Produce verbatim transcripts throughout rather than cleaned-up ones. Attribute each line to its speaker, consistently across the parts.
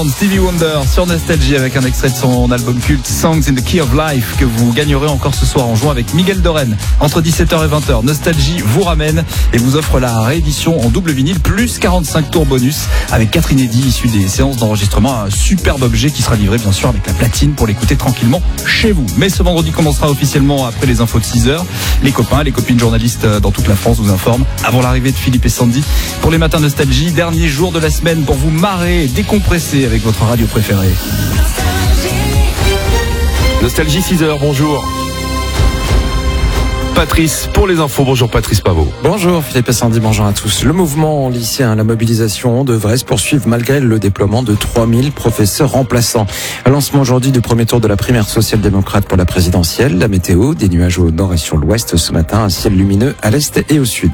Speaker 1: Stevie Wonder sur Nostalgie avec un extrait de son album culte Songs in the Key of Life que vous gagnerez encore ce soir en jouant avec Miguel Doren entre dix-sept heures et vingt heures. Nostalgie vous ramène et vous offre la réédition en double vinyle plus quarante-cinq tours bonus avec quatre inédits issus des séances d'enregistrement. Un superbe objet qui sera livré bien sûr avec la platine pour l'écouter tranquillement chez vous. Mais ce vendredi commencera officiellement après les infos de six heures. Les copains, les copines journalistes dans toute la France vous informent avant l'arrivée de Philippe et Sandy pour les matins Nostalgie. Dernier jour de la semaine pour vous marrer et décompresser avec votre radio préférée.
Speaker 2: Nostalgie six heures, bonjour. Patrice, pour les infos, bonjour Patrice Pavot.
Speaker 3: Bonjour Philippe et Sandy, bonjour à tous. Le mouvement lycéen, la mobilisation devrait se poursuivre malgré le déploiement de trois mille professeurs remplaçants. Lancement aujourd'hui du premier tour de la primaire social-démocrate pour la présidentielle. La météo, des nuages au nord et sur l'ouest ce matin, un ciel lumineux à l'est et au sud.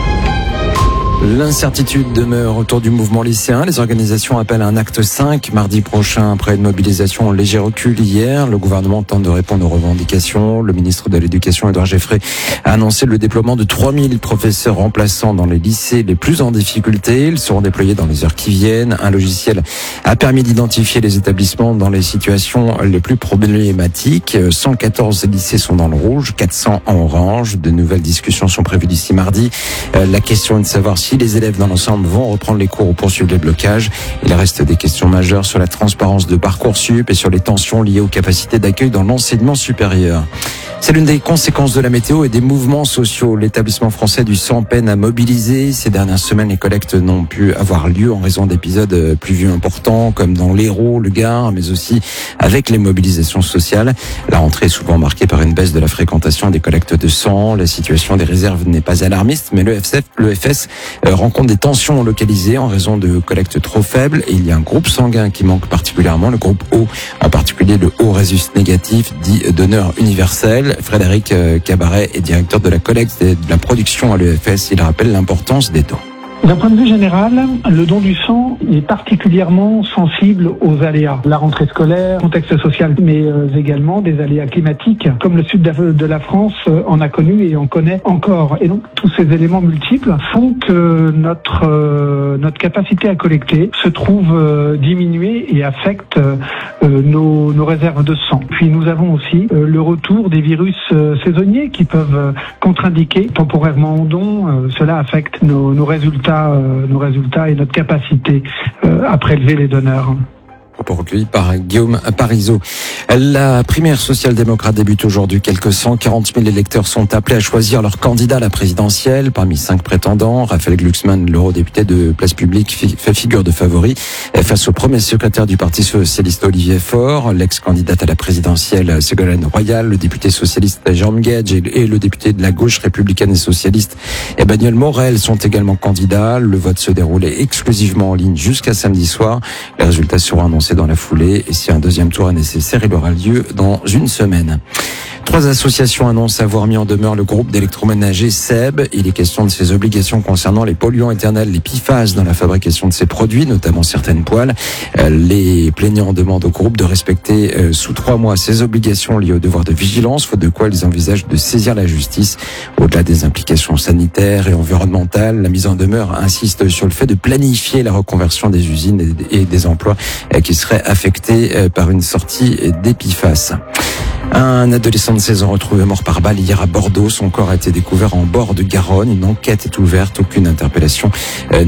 Speaker 3: L'incertitude demeure autour du mouvement lycéen. Les organisations appellent un acte cinq mardi prochain après une mobilisation en léger recul hier. Le gouvernement tente de répondre aux revendications. Le ministre de l'Éducation, Édouard Geffrey, a annoncé le déploiement de trois mille professeurs remplaçants dans les lycées les plus en difficulté. Ils seront déployés dans les heures qui viennent. Un logiciel a permis d'identifier les établissements dans les situations les plus problématiques. cent quatorze lycées sont dans le rouge, quatre cents en orange. De nouvelles discussions sont prévues d'ici mardi. La question est de savoir si les élèves dans l'ensemble vont reprendre les cours ou poursuivre les blocages. Il reste des questions majeures sur la transparence de Parcoursup et sur les tensions liées aux capacités d'accueil dans l'enseignement supérieur. C'est l'une des conséquences de la météo et des mouvements sociaux. L'établissement français du sang peine à mobiliser. Ces dernières semaines, les collectes n'ont pu avoir lieu en raison d'épisodes pluvieux importants, comme dans l'Hérault, le Gard, mais aussi avec les mobilisations sociales. La rentrée est souvent marquée par une baisse de la fréquentation des collectes de sang. La situation des réserves n'est pas alarmiste, mais le F S F, le F S rencontre des tensions localisées en raison de collectes trop faibles. Et il y a un groupe sanguin qui manque particulièrement, le groupe O, en particulier le O résus négatif, dit donneur universel. Frédéric Cabaret est directeur de la collecte et de la production à l'E F S. Il rappelle l'importance des dons.
Speaker 4: D'un point de vue général, le don du sang est particulièrement sensible aux aléas. La rentrée scolaire, contexte social, mais euh, également des aléas climatiques, comme le sud de la France euh, en a connu et en connaît encore. Et donc, tous ces éléments multiples font que notre euh, notre capacité à collecter se trouve euh, diminuée et affecte euh, nos, nos réserves de sang. Puis nous avons aussi euh, le retour des virus euh, saisonniers qui peuvent euh, contre-indiquer temporairement au don. Euh, cela affecte nos, nos résultats nos résultats et notre capacité à prélever les donneurs.
Speaker 3: Propos recueillis par Guillaume Parisot. La primaire social-démocrate débute aujourd'hui. Quelques cent quarante mille électeurs sont appelés à choisir leur candidat à la présidentielle. Parmi cinq prétendants, Raphaël Glucksmann, l'eurodéputé de Place Publique, fait figure de favori face au premier secrétaire du Parti socialiste Olivier Faure, l'ex-candidate à la présidentielle Ségolène Royal, le député socialiste Jérôme Guedj et le député de la gauche républicaine et socialiste Emmanuel Morel sont également candidats. Le vote se déroulait exclusivement en ligne jusqu'à samedi soir. Les résultats seront annoncés dans la foulée et si un deuxième tour est nécessaire, il aura lieu dans une semaine. Trois associations annoncent avoir mis en demeure le groupe d'électroménager S E B. Il est question de ses obligations concernant les polluants éternels, les P F A S, dans la fabrication de ces produits, notamment certaines poêles. Les plaignants demandent au groupe de respecter sous trois mois ses obligations liées au devoir de vigilance, faute de quoi ils envisagent de saisir la justice. Au-delà des implications sanitaires et environnementales, la mise en demeure insiste sur le fait de planifier la reconversion des usines et des emplois qui seraient affectés par une sortie des P F A S. Un adolescent de seize ans retrouvé mort par balle hier à Bordeaux. Son corps a été découvert en bord de Garonne. Une enquête est ouverte. Aucune interpellation